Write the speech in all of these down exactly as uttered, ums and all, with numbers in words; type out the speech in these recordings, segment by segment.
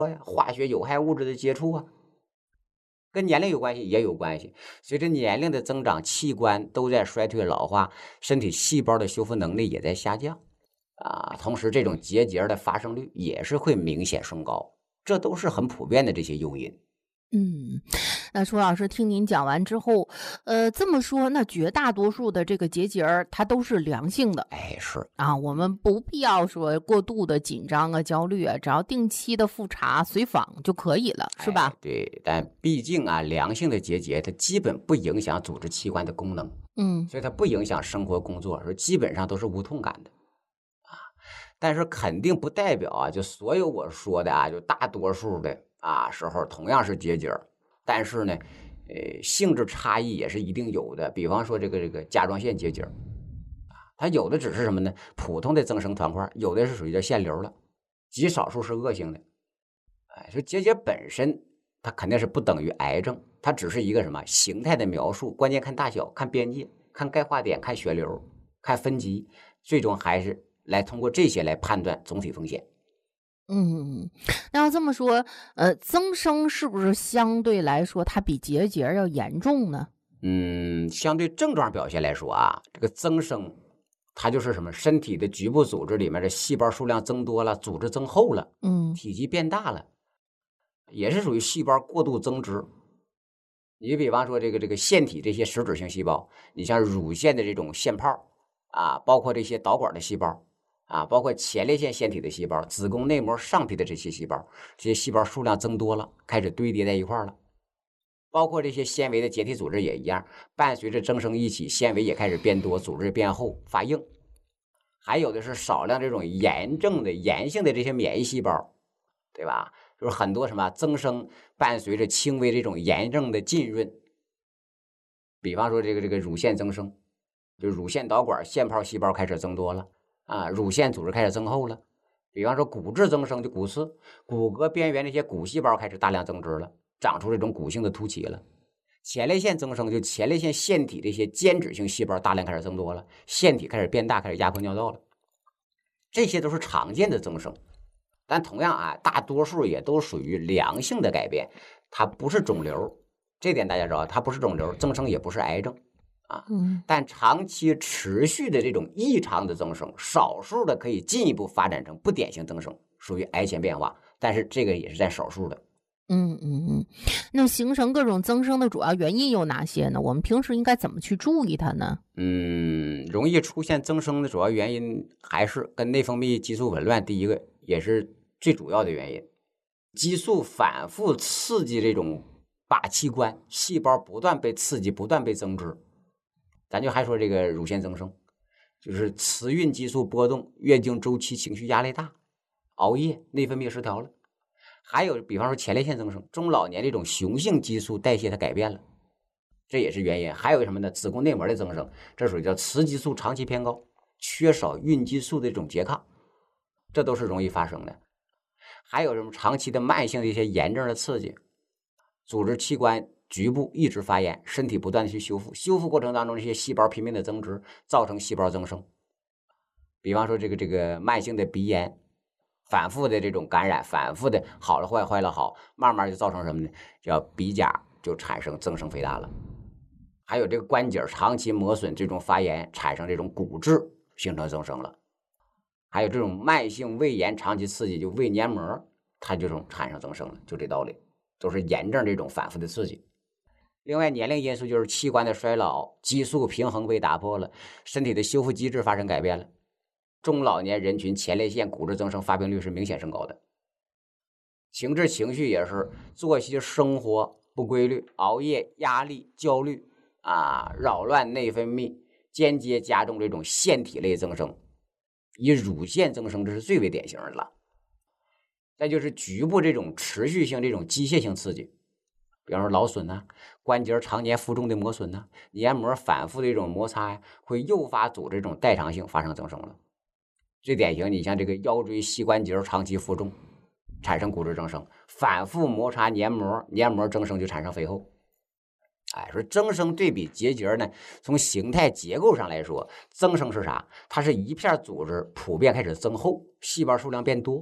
化学有害物质的接触啊，跟年龄有关系也有关系。随着年龄的增长，器官都在衰退老化，身体细胞的修复能力也在下降啊。同时，这种结节的发生率也是会明显升高，这都是很普遍的这些诱因。 嗯，那楚老师听您讲完之后，呃，这么说，那绝大多数的这个结节儿，它都是良性的哎，是啊，我们不必要说过度的紧张啊、焦虑啊，只要定期的复查、随访就可以了，是吧？ 哎，对，但毕竟啊，良性的结节它基本不影响组织器官的功能， 嗯所以它不影响生活工作，说基本上都是无痛感的。但是肯定不代表啊，就所有我说的啊，就大多数的啊时候同样是结节儿，但是呢，呃，性质差异也是一定有的。比方说这个这个甲状腺结节儿，它有的只是什么呢？普通的增生团块，有的是属于叫腺瘤了，极少数是恶性的。哎，所以结节本身它肯定是不等于癌症，它只是一个什么形态的描述，关键看大小、看边界、看钙化点、看血流、看分级，最终还是来通过这些来判断总体风险。 嗯，那要这么说，呃，增生是不是相对来说它比结节儿要严重呢？ 嗯，相对症状表现来说啊，这个增生，它就是什么？身体的局部组织里面的细胞数量增多了，组织增厚了， 嗯体积变大了，也是属于细胞过度增殖。你比方说这个这个腺体这些实质性细胞，你像乳腺的这种腺泡啊，包括这些导管的细胞啊，包括前列腺腺体的细胞、子宫内膜上皮的这些细胞，这些细胞数量增多了，开始堆叠在一块儿了。包括这些纤维的结缔组织也一样，伴随着增生一起，纤维也开始变多，组织变厚发硬。还有的是少量这种炎症的炎性的这些免疫细胞，对吧？就是很多什么增生伴随着轻微这种炎症的浸润，比方说这个这个乳腺增生，就乳腺导管腺泡细胞开始增多了啊，乳腺组织开始增厚了。比方说骨质增生，就骨刺，骨骼边缘这些骨细胞开始大量增殖了，长出这种骨性的突起了。前列腺增生，就前列腺腺体这些间质性细胞大量开始增多了，腺体开始变大，开始压迫尿道了。这些都是常见的增生，但同样啊，大多数也都属于良性的改变，它不是肿瘤，这点大家知道，它不是肿瘤，增生也不是癌症啊。 嗯。 但长期持续的这种异常的增生，少数的可以进一步发展成不典型增生，属于癌前变化，但是这个也是占少数的。 嗯嗯嗯，那形成各种增生的主要原因有哪些呢？我们平时应该怎么去注意它呢？ 嗯，容易出现增生的主要原因还是跟内分泌激素紊乱，第一个也是最主要的原因。激素反复刺激这种靶器官，细胞不断被刺激，不断被增殖。咱就还说这个乳腺增生，就是雌孕激素波动，月经周期情绪压力大，熬夜，内分泌失调了。还有比方说前列腺增生，中老年这种雄性激素代谢它改变了，这也是原因。还有什么呢？子宫内膜的增生，这属于叫雌激素长期偏高，缺少孕激素的这种拮抗，这都是容易发生的。还有什么长期的慢性的一些炎症的刺激，组织器官局部一直发炎，身体不断的去修复，修复过程当中这些细胞拼命的增殖，造成细胞增生。比方说这个这个慢性的鼻炎，反复的这种感染，反复的好了坏，坏了好，慢慢就造成什么呢？叫鼻甲就产生增生肥大了。还有这个关节长期磨损，这种发炎产生这种骨质形成增生了。还有这种慢性胃炎长期刺激，就胃黏膜它这种产生增生了，就这道理，都是炎症这种反复的刺激。另外年龄因素就是器官的衰老，激素平衡被打破了，身体的修复机制发生改变了。中老年人群前列腺骨质增生发病率是明显升高的。情志情绪也是，作息生活不规律，熬夜、压力、焦虑啊，扰乱内分泌，间接加重这种腺体类增生，以乳腺增生这是最为典型的了。再就是局部这种持续性这种机械性刺激，比方说劳损啊，关节常年负重的磨损呐、啊，黏膜反复的一种摩擦呀、啊，会诱发组织这种代偿性发生增生了。最典型，你像这个腰椎膝关节长期负重，产生骨质增生，反复摩擦黏膜，黏膜增生就产生肥厚。哎，说增生对比结节呢，从形态结构上来说，增生是啥？它是一片组织普遍开始增厚，细胞数量变多，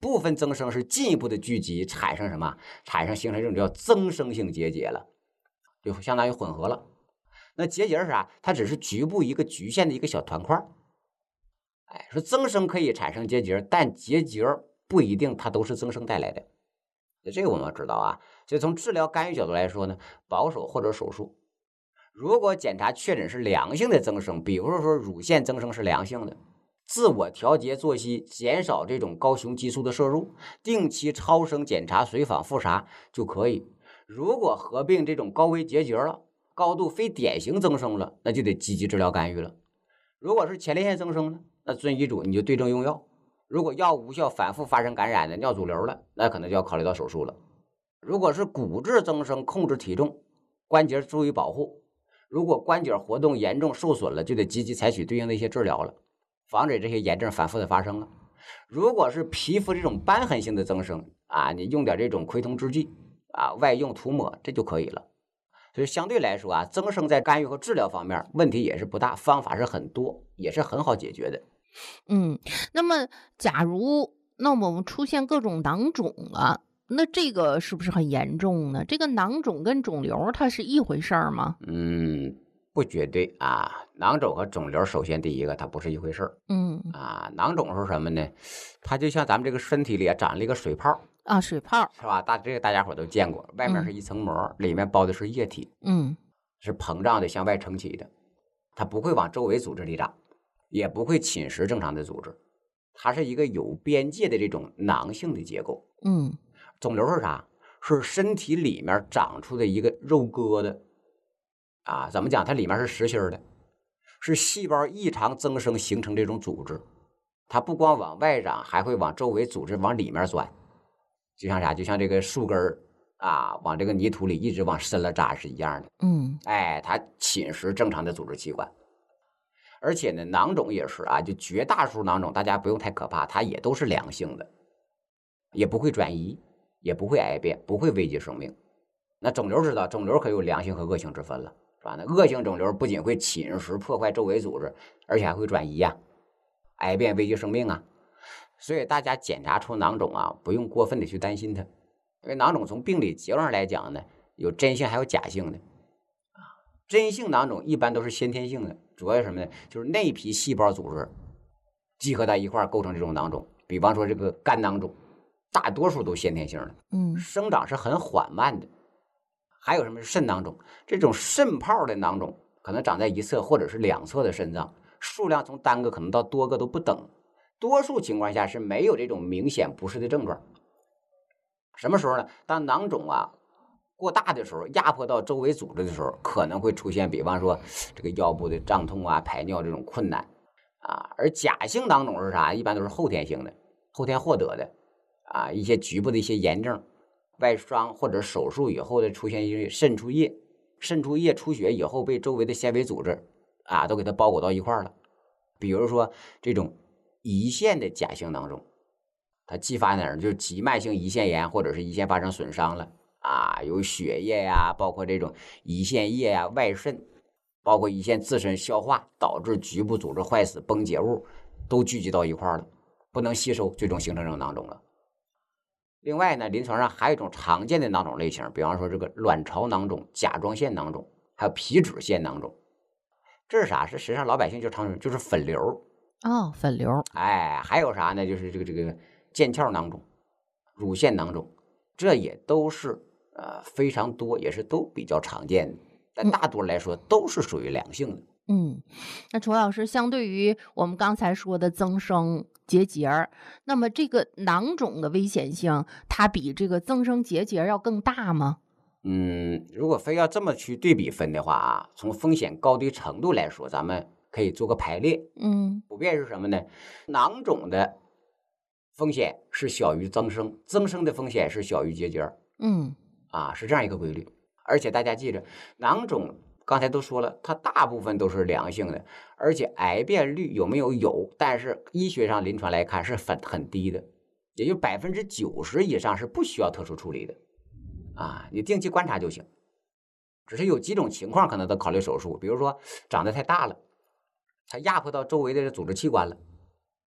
部分增生是进一步的聚集，产生什么？产生形成这种叫增生性结节了，就相当于混合了。那结节是啥？它只是局部一个局限的一个小团块。哎，说增生可以产生结节，但结节不一定它都是增生带来的。这个我们要知道啊。所以从治疗干预角度来说呢，保守或者手术。如果检查确诊是良性的增生，比如说乳腺增生是良性的，自我调节作息，减少这种高雄激素的摄入，定期超声检查随访复查就可以。如果合并这种高危结节了，高度非典型增生了，那就得积极治疗干预了。如果是前列腺增生呢，那遵医嘱你就对症用药。如果药物无效，反复发生感染的尿阻瘤了，那可能就要考虑到手术了。如果是骨质增生，控制体重，关节注意保护。如果关节活动严重受损了，就得积极采取对应的一些治疗了，防止这些炎症反复的发生了。如果是皮肤这种瘢痕性的增生啊，你用点这种溃痛制剂啊，外用涂抹，这就可以了。所以相对来说啊，增生在干预和治疗方面问题也是不大，方法是很多，也是很好解决的。 嗯，那么假如那我们出现各种囊肿了，那这个是不是很严重呢？这个囊肿跟肿瘤它是一回事儿吗？ 嗯，不绝对啊。囊肿和肿瘤，首先第一个它不是一回事儿。 嗯啊，囊肿是什么呢？它就像咱们这个身体里啊长了一个水泡啊，水泡是吧？大这个大家伙都见过，外面是一层膜，嗯、里面包的是液体， 嗯， 是膨胀的向外撑起的，它不会往周围组织里长，也不会侵蚀正常的组织，它是一个有边界的这种囊性的结构。 嗯， 肿瘤是啥？是身体里面长出的一个肉疙瘩啊，怎么讲？它里面是实心的，是细胞异常增生形成这种组织，它不光往外长，还会往周围组织往里面钻，就像啥？就像这个树根啊，往这个泥土里一直往深了扎是一样的。 嗯， 哎，它侵蚀正常的组织器官。而且呢，囊肿也是啊，就绝大多数囊肿，大家不用太可怕，它也都是良性的，也不会转移，也不会癌变，不会危及生命。那肿瘤知道，肿瘤可有良性和恶性之分了，是吧？那恶性肿瘤不仅会侵蚀破坏周围组织，而且还会转移呀、啊，癌变危及生命啊。所以大家检查出囊肿啊，不用过分的去担心它，因为囊肿从病理结构上来讲呢，有真性还有假性的。真性囊肿一般都是先天性的，主要是什么呢？就是内皮细胞组织集合在一块构成这种囊肿。比方说这个肝囊肿，大多数都先天性的， 嗯， 生长是很缓慢的。还有什么肾囊肿？这种肾泡的囊肿可能长在一侧或者是两侧的肾脏，数量从单个可能到多个都不等。多数情况下是没有这种明显不适的症状。什么时候呢？当囊肿啊过大的时候，压迫到周围组织的时候，可能会出现比方说这个腰部的胀痛啊、排尿这种困难啊。而假性囊肿是啥？一般都是后天性的，后天获得的啊，一些局部的一些炎症、外伤或者手术以后的出现一些渗出液，渗出液出血以后被周围的纤维组织啊都给它包裹到一块了。比如说这种胰腺的假性囊肿，它继发哪儿？就是急慢性胰腺炎或者是胰腺发生损伤了。啊，有血液呀、啊，包括这种胰腺液呀、啊、外渗，包括胰腺自身消化，导致局部组织坏死、崩解物都聚集到一块了，不能吸收，最终形成这种囊肿了。另外呢，临床上还有一种常见的囊肿类型，比方说这个卵巢囊肿、甲状腺囊肿，还有皮脂腺囊肿。这是啥？是实际上老百姓就常说就是粉瘤哦，粉瘤。 哎，还有啥呢？就是这个这个腱鞘囊肿、乳腺囊肿，这也都是。呃，非常多，也是都比较常见的，但大多来说都是属于良性的。 嗯，那楚老师，相对于我们刚才说的增生结节，那么这个囊肿的危险性，它比这个增生结节要更大吗？ 嗯，如果非要这么去对比分的话啊，从风险高低程度来说，咱们可以做个排列。 嗯， 普遍是什么呢？囊肿的风险是小于增生，增生的风险是小于结节。 嗯。 啊，是这样一个规律。而且大家记着，囊肿刚才都说了，它大部分都是良性的，而且癌变率有没有有，但是医学上临床来看是很很低的，也就百分之九十以上是不需要特殊处理的啊，你定期观察就行。只是有几种情况可能得考虑手术，比如说长得太大了，它压迫到周围的组织器官了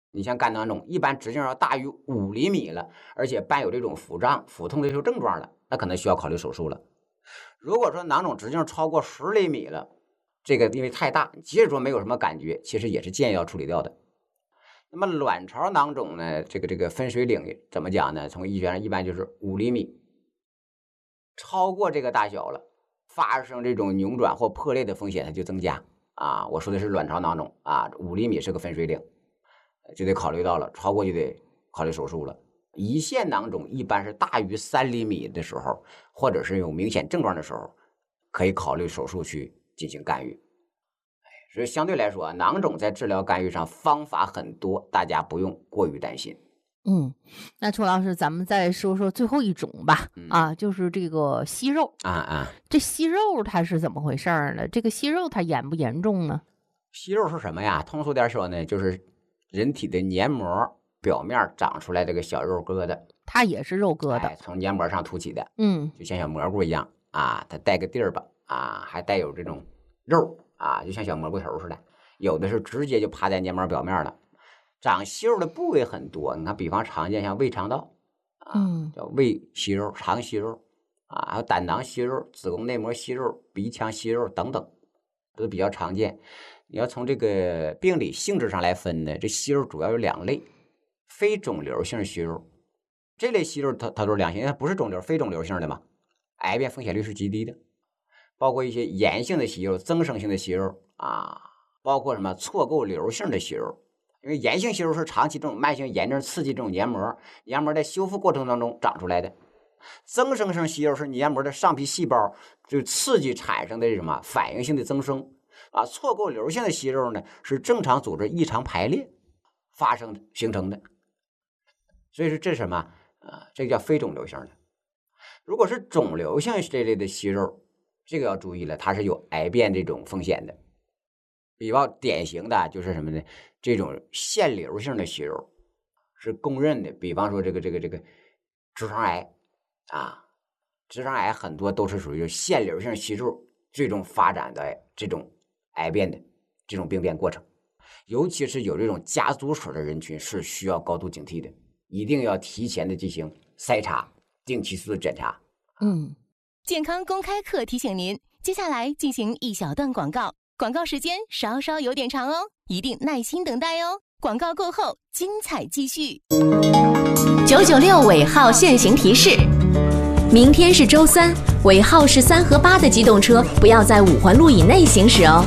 你像肝囊肿，一般直径要大于五厘米了，而且伴有这种腹胀、腹痛的这种症状了，那可能需要考虑手术了。如果说囊肿直径超过十厘米了，这个因为太大，即使说没有什么感觉，其实也是建议要处理掉的。那么卵巢囊肿呢，这个这个分水岭怎么讲呢？从医学上一般就是五厘米，超过这个大小了，发生这种扭转或破裂的风险它就增加啊。我说的是卵巢囊肿啊，五厘米是个分水岭，就得考虑到了，超过就得考虑手术了。胰腺囊肿一般是大于三厘米的时候，或者是有明显症状的时候，可以考虑手术去进行干预。所以相对来说，囊肿在治疗干预上方法很多，大家不用过于担心。 嗯，那楚老师，咱们再说说最后一种吧。 嗯、 啊，就是这个息肉啊啊， 这息肉它是怎么回事呢？这个息肉它严不严重呢？ 息肉是什么呀？通俗点说呢，就是人体的黏膜表面长出来这个小肉疙瘩， 它也是肉疙瘩， 哎、从黏膜上凸起的， 嗯， 就像小蘑菇一样啊，它带个地儿吧，啊，还带有这种肉啊，就像小蘑菇头似的。有的是直接就趴在黏膜表面了。长息肉的部位很多，你看，比方常见像胃肠道啊， 嗯， 叫胃息肉、肠息肉啊，还有胆囊息肉、子宫内膜息肉、鼻腔息肉等等，都比较常见。你要从这个病理性质上来分呢，这息肉主要有两类：非肿瘤性息肉，这类息肉它它都是良性，它不是肿瘤，非肿瘤性的嘛，癌变风险率是极低的。包括一些炎性的息肉、增生性的息肉啊，包括什么错构瘤性的息肉。因为炎性息肉是长期这种慢性炎症刺激这种黏膜，黏膜在修复过程当中长出来的。增生性息肉是黏膜的上皮细胞就刺激产生的什么反应性的增生啊。错构瘤性的息肉呢，是正常组织异常排列发生的形成的。所以说这是什么啊？这个叫非肿瘤性的。如果是肿瘤性这类的息肉，这个要注意了，它是有癌变这种风险的。比较典型的就是什么呢？这种腺瘤性的息肉是公认的，比方说这个这个这个直肠癌啊，直肠癌很多都是属于腺瘤性息肉最终发展的这种癌变的这种病变过程。尤其是有这种家族史的人群是需要高度警惕的，一定要提前的进行筛查，定期做检查。 嗯， 健康公开课提醒您，接下来进行一小段广告。广告时间稍稍有点长哦，一定耐心等待哦。广告过后，精彩继续。九九六尾号限行提示：明天是周三，尾号是三和八的机动车不要在五环路以内行驶哦。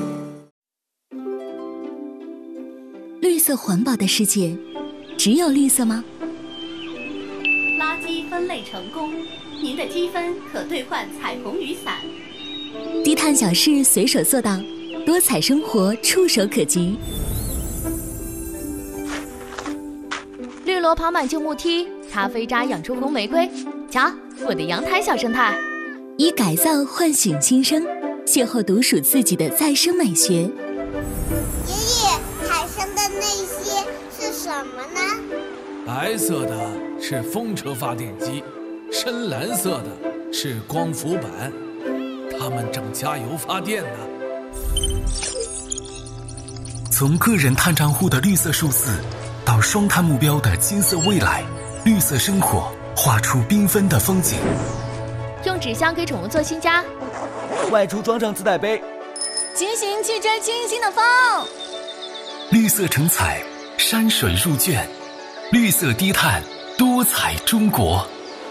绿色环保的世界，只有绿色吗？ 垃圾分类成功，您的积分可兑换彩虹雨伞。 低碳小事随手做到，多彩生活触手可及。 绿萝跑满旧木梯，咖啡渣养出红玫瑰。瞧，我的阳台小生态。 以改造唤醒新生，邂逅独属自己的再生美学。爷爷，产生的那些是什么呢？ 白色的是风车发电机，深蓝色的是光伏板。他们正加油发电呢。 从个人碳账户的绿色数字，到双碳目标的金色未来，绿色生活画出缤纷的风景。 用纸箱给宠物做新家， 外出装上自带杯， 进行去追清新的风。 绿色成彩，山水入卷，绿色低碳，多彩中国。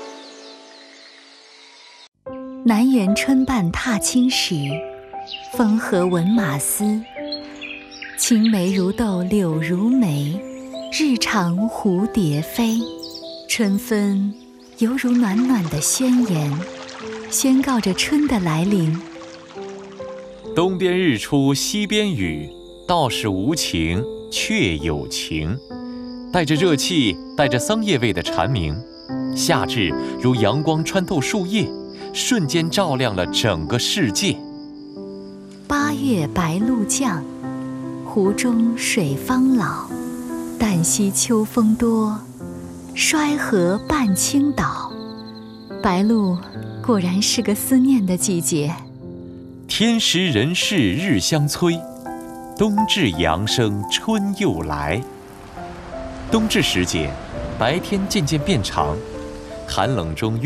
南园春半踏青时，风和闻马嘶。青梅如豆柳如眉，日长蝴蝶飞。春分犹如暖暖的宣言，宣告着春的来临。 东边日出西边雨，道是无晴却有晴。带着热气，带着桑叶味的蝉鸣，夏至如阳光穿透树叶，瞬间照亮了整个世界。 八月白露降，湖中水方老。旦夕秋风多，衰河半倾倒。白露果然是个思念的季节。 天时人事日相催，冬至阳生春又来。 冬至时节，白天渐渐变长，寒冷中